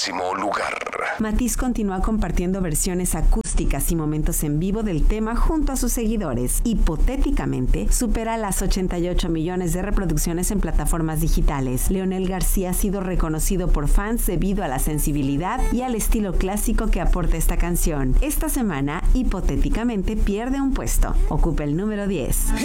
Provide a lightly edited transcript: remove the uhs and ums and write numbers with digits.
10º lugar. Matiz continúa compartiendo versiones acústicas y momentos en vivo del tema junto a sus seguidores. Hipotéticamente, supera las 88 millones de reproducciones en plataformas digitales. Leonel García ha sido reconocido por fans debido a la sensibilidad y al estilo clásico que aporta esta canción. Esta semana, hipotéticamente, pierde un puesto. Ocupa el número 10.